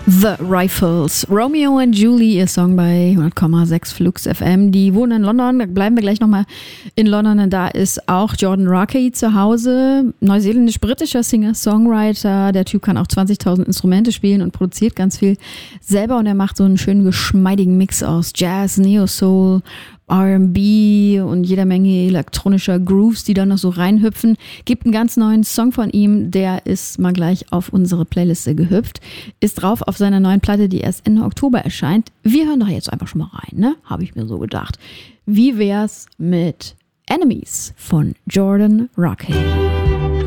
The Rifles. Romeo and Julie, ihr Song bei 100,6 Flux FM. Die wohnen in London, da bleiben wir gleich nochmal in London. Und da ist auch Jordan Rakei zu Hause, neuseeländisch-britischer Singer-Songwriter. Der Typ kann auch 20.000 Instrumente spielen und produziert ganz viel selber. Und er macht so einen schönen geschmeidigen Mix aus Jazz, Neo-Soul, R&B und jeder Menge elektronischer Grooves, die da noch so reinhüpfen. Gibt einen ganz neuen Song von ihm, der ist mal gleich auf unsere Playliste gehüpft. Ist drauf auf seiner neuen Platte, die erst Ende Oktober erscheint. Wir hören doch jetzt einfach schon mal rein, ne? Habe ich mir so gedacht. Wie wär's mit Enemies von Jordan Rakei?